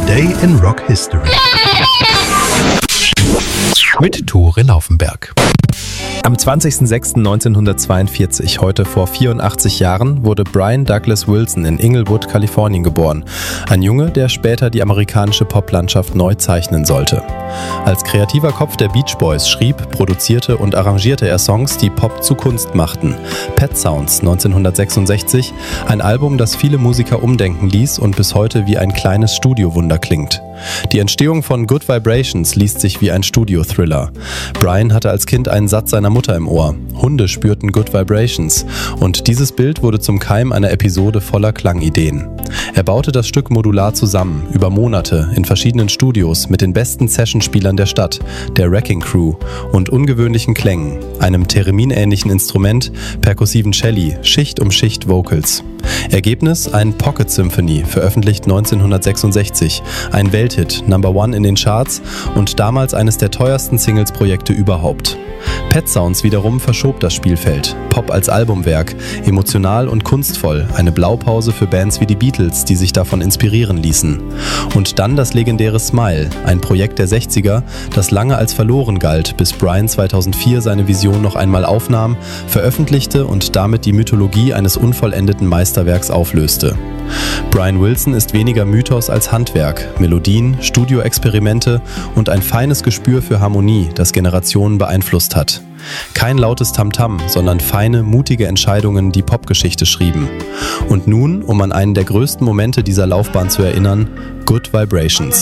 Today in Rock History mit Tore Laufenberg. Am 20.06.1942, heute vor 84 Jahren, wurde Brian Douglas Wilson in Inglewood, Kalifornien geboren. Ein Junge, der später die amerikanische Poplandschaft neu zeichnen sollte. Als kreativer Kopf der Beach Boys schrieb, produzierte und arrangierte er Songs, die Pop zu Kunst machten. Pet Sounds 1966, ein Album, das viele Musiker umdenken ließ und bis heute wie ein kleines Studiowunder klingt. Die Entstehung von Good Vibrations liest sich wie ein Studio-Thriller. Brian hatte als Kind einen Satz seiner Mutter im Ohr. Hunde spürten Good Vibrations. Und dieses Bild wurde zum Keim einer Episode voller Klangideen. Er baute das Stück modular zusammen, über Monate, in verschiedenen Studios, mit den besten Sessionspielern der Stadt, der Wrecking Crew und ungewöhnlichen Klängen, einem Theremin-ähnlichen Instrument, perkussiven Celli, Schicht um Schicht Vocals. Ergebnis: ein Pocket Symphony, veröffentlicht 1966, ein Welthit, Number One in den Charts und damals eines der teuersten Singles-Projekte überhaupt. Pet Sounds wiederum verschob das Spielfeld. Pop als Albumwerk, emotional und kunstvoll, eine Blaupause für Bands wie die Beatles, die sich davon inspirieren ließen. Und dann das legendäre Smile, ein Projekt der 60er, das lange als verloren galt, bis Brian 2004 seine Vision noch einmal aufnahm, veröffentlichte und damit die Mythologie eines unvollendeten Meisterwerks auflöste. Brian Wilson ist weniger Mythos als Handwerk, Melodien, Studioexperimente und ein feines Gespür für Harmonie, das Generationen beeinflusst hat. Kein lautes Tamtam, sondern feine, mutige Entscheidungen, die Popgeschichte schrieben. Und nun, um an einen der größten Momente dieser Laufbahn zu erinnern, Good Vibrations.